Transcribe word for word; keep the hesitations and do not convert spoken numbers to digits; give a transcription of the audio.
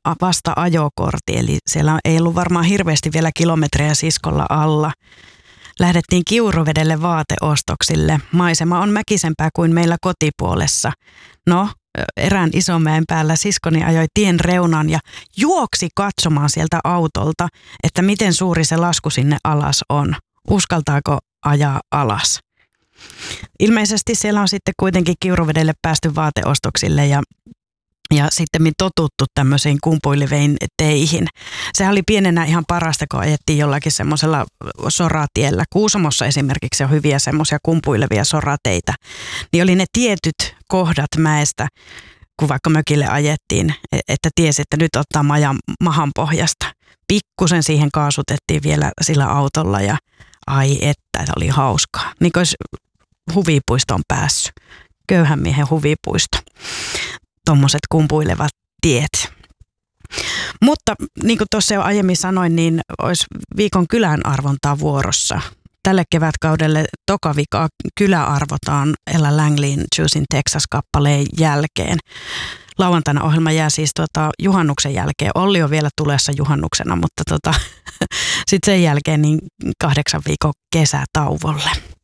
vasta ajokortti, eli siellä ei ollut varmaan hirveästi vielä kilometrejä siskolla alla. Lähdettiin Kiuruvedelle vaateostoksille. Maisema on mäkisempää kuin meillä kotipuolessa. No, erään Isomäen päällä siskoni ajoi tien reunan ja juoksi katsomaan sieltä autolta, että miten suuri se lasku sinne alas on. Uskaltaako ajaa alas? Ilmeisesti siellä on sitten kuitenkin Kiuruvedelle päästy vaateostoksille ja Ja sitten totuttu tämmöisiin kumpuileviin teihin. Sehän oli pienenä ihan parasta, kun ajettiin jollakin semmoisella soratiellä. Kuusamossa esimerkiksi on hyviä semmoisia kumpuilevia sorateitä. Niin oli ne tietyt kohdat mäestä, kun vaikka mökille ajettiin, että tiesi, että nyt ottaa majan mahan pohjasta. Pikkusen siihen kaasutettiin vielä sillä autolla ja ai että, oli hauskaa. Niin kuin olisi huvipuistoon päässyt. Köyhän miehen huvipuisto. Tuommoiset kumpuilevat tiet. Mutta niin kuin tuossa jo aiemmin sanoin, niin olisi viikon kylän arvontaa vuorossa. Tälle kevätkaudelle toka vika kylä arvotaan Ella Langleyn Choosing Texas-kappaleen jälkeen. Lauantaina ohjelma jää siis tuota, juhannuksen jälkeen. Olli on vielä tulessa juhannuksena, mutta tota, sitten sen jälkeen niin kahdeksan viikon kesätauvolle.